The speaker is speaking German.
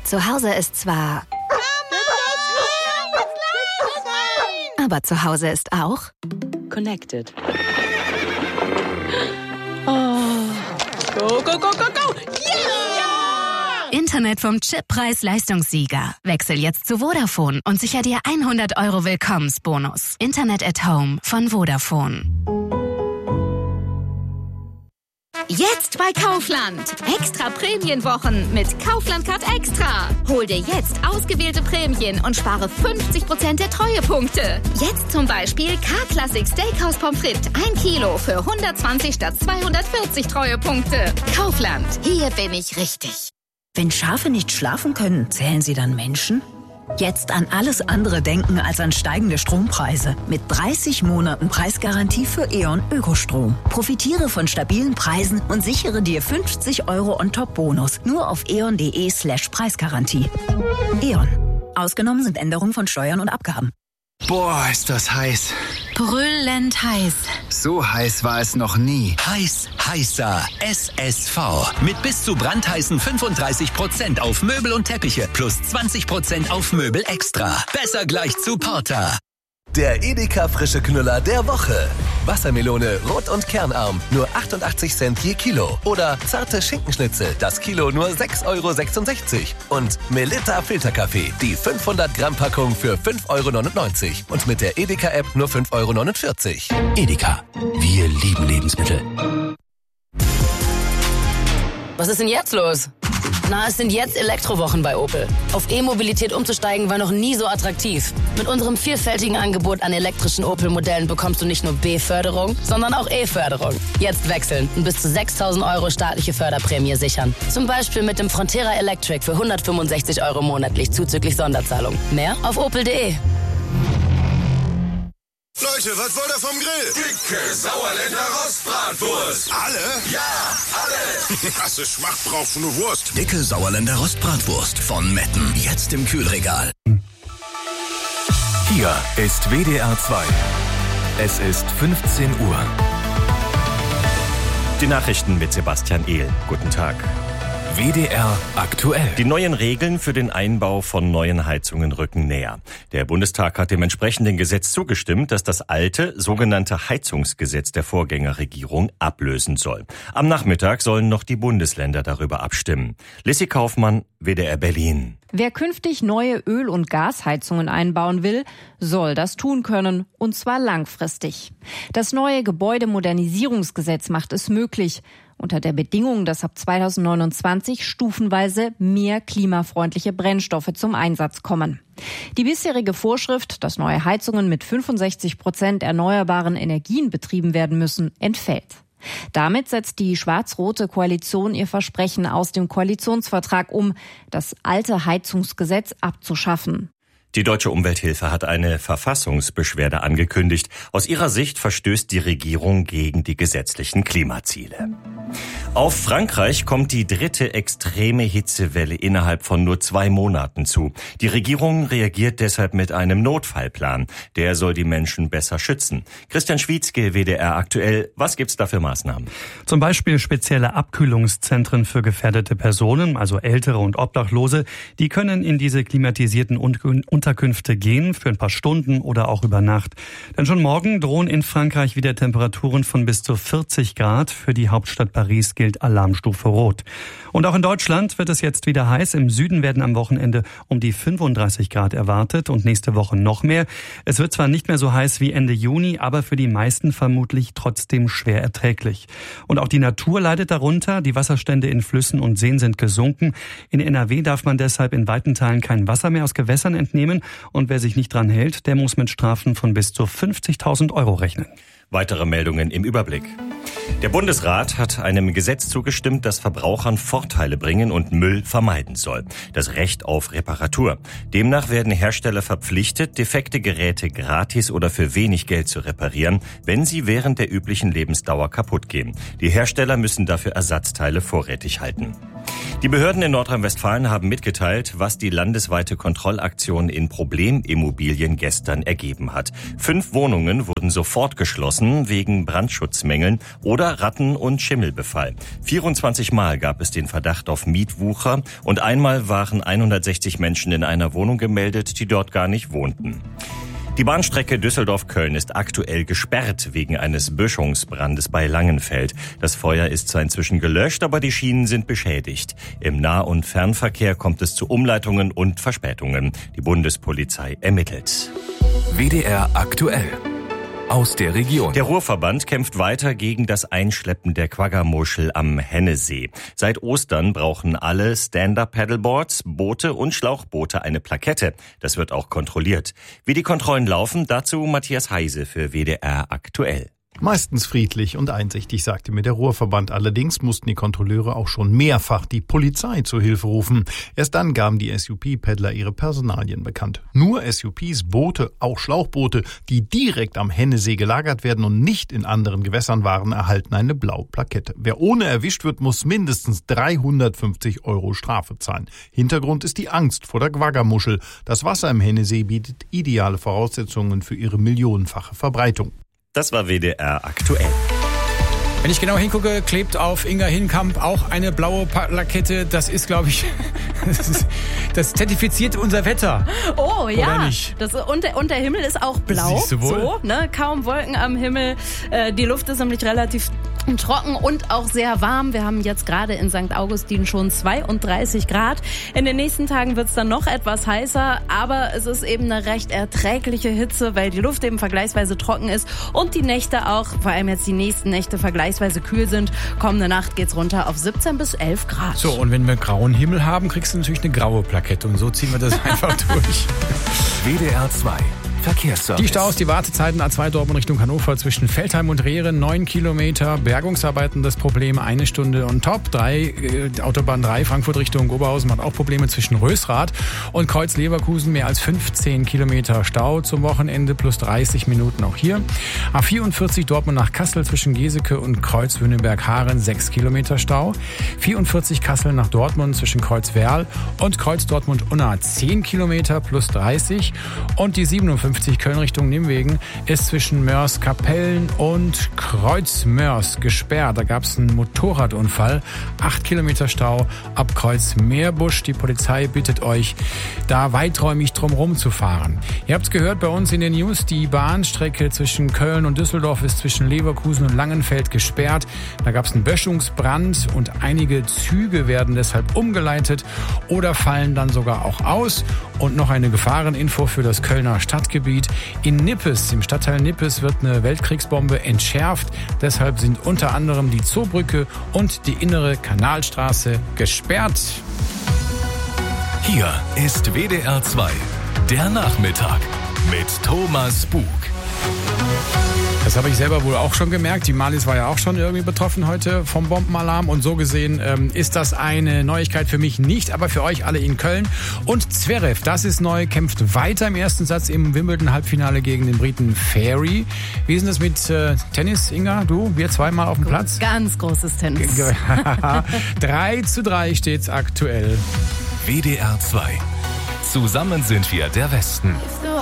Zu Hause ist zwar... Aber zu Hause ist auch... Connected. Oh. Go, go, go, go, go! Yeah! Internet vom Chip Preis-Leistungssieger. Wechsel jetzt zu Vodafone und sicher dir 100 € Willkommensbonus. Internet at Home von Vodafone. Jetzt bei Kaufland. Extra Prämienwochen mit Kaufland Card Extra. Hol dir jetzt ausgewählte Prämien und spare 50% der Treuepunkte. Jetzt zum Beispiel K-Classic Steakhouse Pommes frites 1 Kilo für 120 statt 240 Treuepunkte. Kaufland. Hier bin ich richtig. Wenn Schafe nicht schlafen können, zählen sie dann Menschen? Jetzt an alles andere denken als an steigende Strompreise. Mit 30 Monaten Preisgarantie für E.ON Ökostrom. Profitiere von stabilen Preisen und sichere dir 50 € on-top-Bonus. Nur auf eon.de/Preisgarantie. E.ON. Ausgenommen sind Änderungen von Steuern und Abgaben. Boah, ist das heiß. Brüllend heiß. So heiß war es noch nie. Heiß, heißer. SSV. Mit bis zu brandheißen 35% auf Möbel und Teppiche plus 20% auf Möbel extra. Besser gleich zu Porter. Der Edeka frische Knüller der Woche. Wassermelone, rot und kernarm, nur 88 Cent je Kilo. Oder zarte Schinkenschnitzel, das Kilo nur 6,66 €. Und Melitta Filterkaffee, die 500 Gramm Packung für 5,99 €. Und mit der Edeka-App nur 5,49 €. Edeka. Wir lieben Lebensmittel. Was ist denn jetzt los? Na, es sind jetzt Elektrowochen bei Opel. Auf E-Mobilität umzusteigen war noch nie so attraktiv. Mit unserem vielfältigen Angebot an elektrischen Opel-Modellen bekommst du nicht nur B-Förderung, sondern auch E-Förderung. Jetzt wechseln und bis zu 6.000 € staatliche Förderprämie sichern. Zum Beispiel mit dem Frontera Electric für 165 € monatlich zuzüglich Sonderzahlung. Mehr auf opel.de. Leute, was wollt ihr vom Grill? Dicke Sauerländer Rostbratwurst. Alle? Ja, alle. Krasse Schmacht brauchst du nur Wurst. Dicke Sauerländer Rostbratwurst von Metten. Jetzt im Kühlregal. Hier ist WDR 2. Es ist 15 Uhr. Die Nachrichten mit Sebastian Ehl. Guten Tag. WDR aktuell. Die neuen Regeln für den Einbau von neuen Heizungen rücken näher. Der Bundestag hat dem entsprechenden Gesetz zugestimmt, das das alte, sogenannte Heizungsgesetz der Vorgängerregierung ablösen soll. Am Nachmittag sollen noch die Bundesländer darüber abstimmen. Lissy Kaufmann, WDR Berlin. Wer künftig neue Öl- und Gasheizungen einbauen will, soll das tun können, und zwar langfristig. Das neue Gebäudemodernisierungsgesetz macht es möglich, unter der Bedingung, dass ab 2029 stufenweise mehr klimafreundliche Brennstoffe zum Einsatz kommen. Die bisherige Vorschrift, dass neue Heizungen mit 65% erneuerbaren Energien betrieben werden müssen, entfällt. Damit setzt die schwarz-rote Koalition ihr Versprechen aus dem Koalitionsvertrag um, das alte Heizungsgesetz abzuschaffen. Die Deutsche Umwelthilfe hat eine Verfassungsbeschwerde angekündigt. Aus ihrer Sicht verstößt die Regierung gegen die gesetzlichen Klimaziele. Auf Frankreich kommt die dritte extreme Hitzewelle innerhalb von nur 2 Monaten zu. Die Regierung reagiert deshalb mit einem Notfallplan. Der soll die Menschen besser schützen. Christian Schwietzke, WDR aktuell. Was gibt's da für Maßnahmen? Zum Beispiel spezielle Abkühlungszentren für gefährdete Personen, also Ältere und Obdachlose. Die können in diese klimatisierten Unterkünfte gehen für ein paar Stunden oder auch über Nacht. Denn schon morgen drohen in Frankreich wieder Temperaturen von bis zu 40 Grad. Für die Hauptstadt Paris gilt Alarmstufe Rot. Und auch in Deutschland wird es jetzt wieder heiß. Im Süden werden am Wochenende um die 35 Grad erwartet und nächste Woche noch mehr. Es wird zwar nicht mehr so heiß wie Ende Juni, aber für die meisten vermutlich trotzdem schwer erträglich. Und auch die Natur leidet darunter. Die Wasserstände in Flüssen und Seen sind gesunken. In NRW darf man deshalb in weiten Teilen kein Wasser mehr aus Gewässern entnehmen. Und wer sich nicht dran hält, der muss mit Strafen von bis zu 50.000 € rechnen. Weitere Meldungen im Überblick. Der Bundesrat hat einem Gesetz zugestimmt, das Verbrauchern Vorteile bringen und Müll vermeiden soll. Das Recht auf Reparatur. Demnach werden Hersteller verpflichtet, defekte Geräte gratis oder für wenig Geld zu reparieren, wenn sie während der üblichen Lebensdauer kaputt gehen. Die Hersteller müssen dafür Ersatzteile vorrätig halten. Die Behörden in Nordrhein-Westfalen haben mitgeteilt, was die landesweite Kontrollaktion in Problemimmobilien gestern ergeben hat. 5 Wohnungen wurden sofort geschlossen wegen Brandschutzmängeln oder Ratten- und Schimmelbefall. 24 Mal gab es den Verdacht auf Mietwucher und einmal waren 160 Menschen in einer Wohnung gemeldet, die dort gar nicht wohnten. Die Bahnstrecke Düsseldorf-Köln ist aktuell gesperrt wegen eines Böschungsbrandes bei Langenfeld. Das Feuer ist zwar inzwischen gelöscht, aber die Schienen sind beschädigt. Im Nah- und Fernverkehr kommt es zu Umleitungen und Verspätungen. Die Bundespolizei ermittelt. WDR aktuell. Aus der Region. Der Ruhrverband kämpft weiter gegen das Einschleppen der Quagga-Muschel am Hennesee. Seit Ostern brauchen alle Stand-Up-Paddleboards, Boote und Schlauchboote eine Plakette. Das wird auch kontrolliert. Wie die Kontrollen laufen, dazu Matthias Heise für WDR aktuell. Meistens friedlich und einsichtig, sagte mir der Ruhrverband. Allerdings mussten die Kontrolleure auch schon mehrfach die Polizei zur Hilfe rufen. Erst dann gaben die SUP-Paddler ihre Personalien bekannt. Nur SUPs, Boote, auch Schlauchboote, die direkt am Hennesee gelagert werden und nicht in anderen Gewässern waren, erhalten eine blaue Plakette. Wer ohne erwischt wird, muss mindestens 350 € Strafe zahlen. Hintergrund ist die Angst vor der Quagga-Muschel. Das Wasser im Hennesee bietet ideale Voraussetzungen für ihre millionenfache Verbreitung. Das war WDR aktuell. Wenn ich genau hingucke, klebt auf Inga Hinkamp auch eine blaue Plakette. Das ist, glaube ich, das zertifiziert unser Wetter. Oh ja, oder nicht? Und der Himmel ist auch blau. Siehst du wohl? So, ne? Kaum Wolken am Himmel. Die Luft ist nämlich relativ trocken und auch sehr warm. Wir haben jetzt gerade in St. Augustin schon 32 Grad. In den nächsten Tagen wird es dann noch etwas heißer, aber es ist eben eine recht erträgliche Hitze, weil die Luft eben vergleichsweise trocken ist und die Nächte auch, vor allem jetzt die nächsten Nächte, vergleichsweise kühl sind. Kommende Nacht geht's runter auf 17 bis 11 Grad. So, und wenn wir grauen Himmel haben, kriegst du natürlich eine graue Plakette und so ziehen wir das einfach durch. WDR 2. Verkehrsservice. Die Staus, die Wartezeiten A2 Dortmund Richtung Hannover zwischen Feldheim und Rehren 9 Kilometer. Bergungsarbeiten das Problem, 1 Stunde on top. Autobahn 3 Frankfurt Richtung Oberhausen hat auch Probleme zwischen Rösrath und Kreuz Leverkusen. Mehr als 15 Kilometer Stau zum Wochenende plus 30 Minuten auch hier. A44 Dortmund nach Kassel zwischen Geseke und Kreuz Wünnenberg-Haaren 6 Kilometer Stau. 44 Kassel nach Dortmund zwischen Kreuz Werl und Kreuz Dortmund-Unna 10 Kilometer plus 30. Und die 57 Köln Richtung Nimwegen ist zwischen Mörs-Kapellen und Kreuz-Mörs gesperrt. Da gab es einen Motorradunfall. 8 Kilometer Stau ab Kreuz-Meerbusch. Die Polizei bittet euch, da weiträumig drumherum zu fahren. Ihr habt es gehört bei uns in den News, die Bahnstrecke zwischen Köln und Düsseldorf ist zwischen Leverkusen und Langenfeld gesperrt. Da gab es einen Böschungsbrand und einige Züge werden deshalb umgeleitet oder fallen dann sogar auch aus. Und noch eine Gefahreninfo für das Kölner Stadtgebiet. In Nippes, im Stadtteil Nippes, wird eine Weltkriegsbombe entschärft. Deshalb sind unter anderem die Zoobrücke und die innere Kanalstraße gesperrt. Hier ist WDR 2, der Nachmittag mit Thomas Bug. Das habe ich selber wohl auch schon gemerkt. Die Marlies war ja auch schon irgendwie betroffen heute vom Bombenalarm. Und so gesehen ist das eine Neuigkeit für mich nicht, aber für euch alle in Köln. Und Zverev, das ist neu, kämpft weiter im ersten Satz im Wimbledon-Halbfinale gegen den Briten Ferry. Wie ist denn das mit Tennis, Inga? Du, wir zweimal auf dem Platz? Ganz großes Tennis. 3:3 steht's aktuell. WDR 2. Zusammen sind wir der Westen.